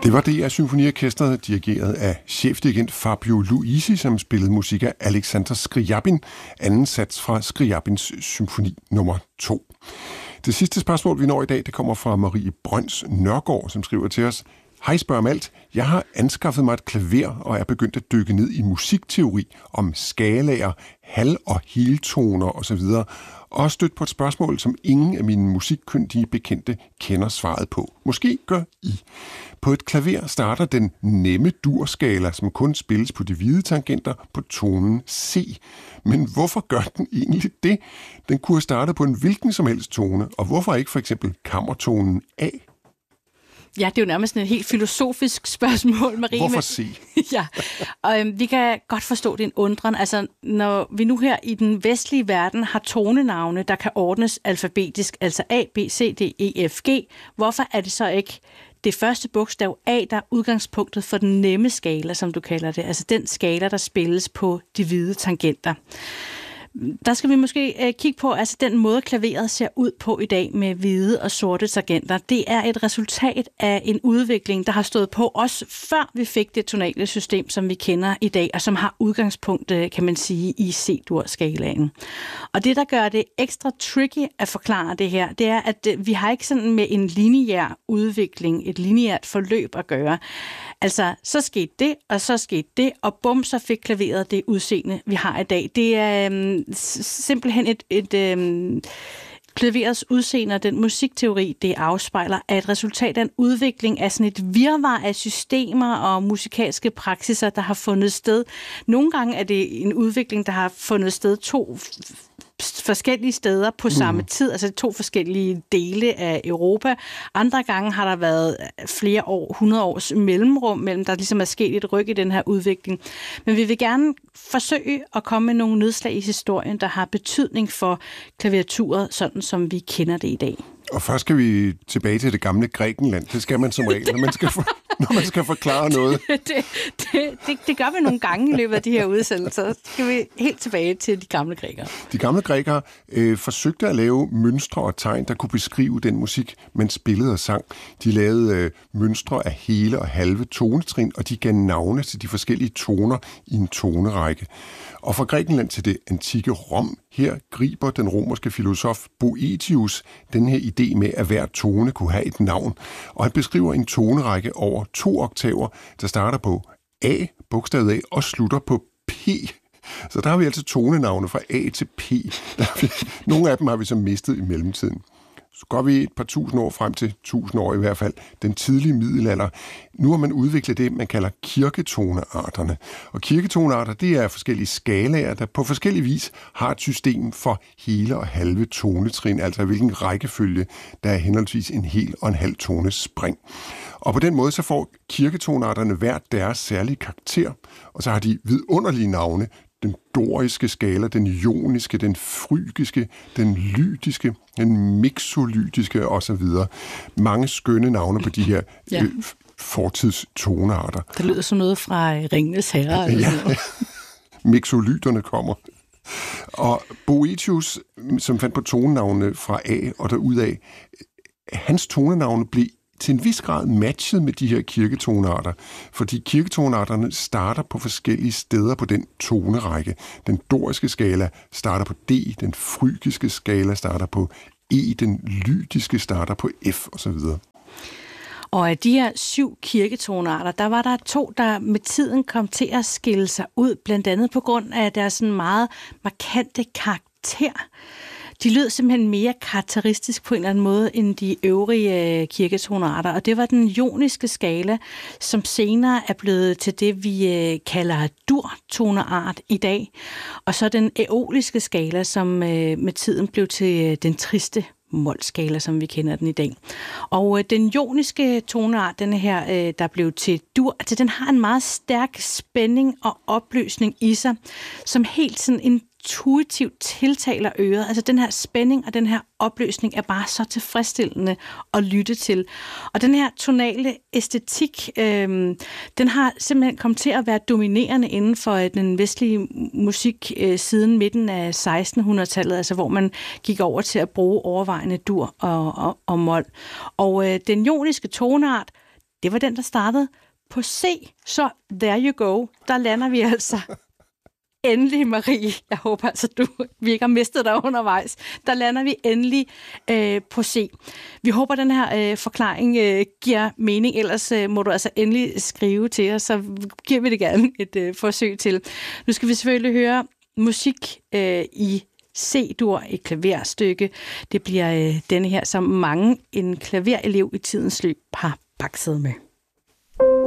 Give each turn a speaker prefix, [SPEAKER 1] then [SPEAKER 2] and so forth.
[SPEAKER 1] Det var DR Symfoniorkestret, dirigeret af chefdirigent Fabio Luisi, som spillede musik af Alexander Scriabin, anden sats fra Scriabins symfoni nummer 2. Det sidste spørgsmål, vi når i dag, det kommer fra Marie Brøns Nørgaard, som skriver til os: Hej, spørg om alt. Jeg har anskaffet mig et klaver og er begyndt at dykke ned i musikteori om skalaer, hal- og heltoner osv. Og stødt på et spørgsmål, som ingen af mine musikkyndige bekendte kender svaret på. Måske gør I. På et klaver starter den nemme dur-skala, som kun spilles på de hvide tangenter på tonen C. Men hvorfor gør den egentlig det? Den kunne have startet på en hvilken som helst tone, og hvorfor ikke for eksempel kammertonen A?
[SPEAKER 2] Ja, det er jo nærmest et helt filosofisk spørgsmål, Marie.
[SPEAKER 1] Hvorfor C?
[SPEAKER 2] Ja, og vi kan godt forstå din undren. Altså, når vi nu her i den vestlige verden har tonenavne, der kan ordnes alfabetisk, altså A, B, C, D, E, F, G, hvorfor er det så ikke det første bogstav A, der er udgangspunktet for den nemme skala, som du kalder det? Altså den skala, der spilles på de hvide tangenter. Der skal vi måske kigge på, altså den måde, klaveret ser ud på i dag med hvide og sorte tangenter. Det er et resultat af en udvikling, der har stået på også før vi fik det tonale system, som vi kender i dag, og som har udgangspunkt, kan man sige, i C-dur-skalaen. Og det, der gør det ekstra tricky at forklare det her, det er, at vi har ikke sådan med en lineær udvikling, et lineært forløb at gøre. Altså, så skete det, og så skete det, og bum, så fik klaveret det udseende, vi har i dag. Det er simpelthen klaverets udseende og den musikteori, det afspejler, er et resultat af en udvikling af sådan et virvar af systemer og musikalske praksiser, der har fundet sted. Nogle gange er det en udvikling, der har fundet sted to forskellige steder på samme tid, altså 2 forskellige dele af Europa. Andre gange har der været flere år, 100 års mellemrum, mellem der ligesom er sket et ryk i den her udvikling. Men vi vil gerne forsøge at komme med nogle nedslag i historien, der har betydning for klaviaturet, sådan som vi kender det i dag.
[SPEAKER 1] Og først skal vi tilbage til det gamle Grækenland. Det skal man som regel, når man skal forklare noget.
[SPEAKER 2] Det gør vi nogle gange i løbet af de her udsendelser. Så skal vi helt tilbage til de gamle grækere.
[SPEAKER 1] De gamle grækere forsøgte at lave mønstre og tegn, der kunne beskrive den musik, man spillede og sang. De lavede mønstre af hele og halve tonetrin, og de gav navne til de forskellige toner i en tonerække. Og fra Grækenland til det antikke Rom, her griber den romerske filosof Boëthius den her idé med, at hver tone kunne have et navn. Og han beskriver en tonerække over 2 oktaver, der starter på A, bogstavet A, og slutter på P. Så der har vi altså tonenavne fra A til P. Nogle af dem har vi så mistet i mellemtiden. Så går vi et par tusind år frem til 1000 år i hvert fald, den tidlige middelalder. Nu har man udviklet det, man kalder kirketonearterne. Og kirketonearter, det er forskellige skalaer, der på forskellig vis har et system for hele og halve tonetrin, altså hvilken rækkefølge der er henholdsvis en hel og en halv tones spring. Og på den måde så får kirketonearterne hver deres særlige karakter, og så har de vidunderlige navne: den doriske skala, den ioniske, den frygiske, den lydiske, den mixolydiske osv. Mange skønne navne på de her fortidstonearter.
[SPEAKER 2] Det lyder som noget fra Ringenes Herre.
[SPEAKER 1] Ja, mixolyderne kommer. Og Boëthius, som fandt på tonenavnene fra A og derudaf, hans tonenavne blev til en vis grad matchet med de her kirketonearter, fordi kirketonearterne starter på forskellige steder på den tonerække. Den doriske skala starter på D, den frygiske skala starter på E, den lydiske starter på F osv.
[SPEAKER 2] Og af de her 7 kirketonearter, der var der 2, der med tiden kom til at skille sig ud, blandt andet på grund af deres sådan meget markante karakter. De lød simpelthen mere karakteristisk på en eller anden måde end de øvrige kirketonearter, og det var den ioniske skala, som senere er blevet til det, vi kalder dur-toneart i dag, og så den æoliske skala, som med tiden blev til den triste målskala, som vi kender den i dag. Og den ioniske toneart, denne her, der blev til dur, altså den har en meget stærk spænding og opløsning i sig, som helt sådan intuitivt tiltaler øret. Altså den her spænding og den her opløsning er bare så tilfredsstillende at lytte til. Og den her tonale æstetik, den har simpelthen kommet til at være dominerende inden for den vestlige musik siden midten af 1600-tallet, altså hvor man gik over til at bruge overvejende dur og mol. Og den ioniske toneart, det var den, der startede på C. Så there you go. Der lander vi altså. Endelig, Marie. Jeg håber altså, vi ikke har mistet dig undervejs. Der lander vi endelig på C. Vi håber, den her forklaring giver mening. Ellers må du altså endelig skrive til os, så giver vi det gerne et forsøg til. Nu skal vi selvfølgelig høre musik i C-dur, et klaverstykke. Det bliver denne her, som mange en klaverelev i tidens løb har bakset med.